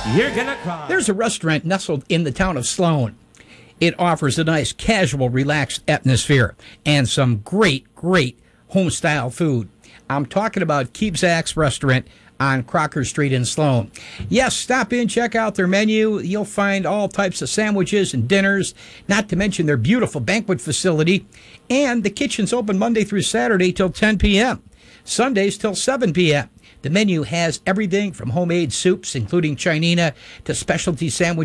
You're gonna cry. There's a restaurant nestled in the town of Sloan. It offers a nice, casual, relaxed atmosphere and some great home-style food. I'm talking about Keepzak's Restaurant on Crocker Street in Sloan. Yes, stop in, check out their menu. You'll find all types of sandwiches and dinners, not to mention their beautiful banquet facility. And the kitchen's open Monday through Saturday till 10 p.m., Sundays till 7 p.m. The menu has everything from homemade soups, including chinina, to specialty sandwiches.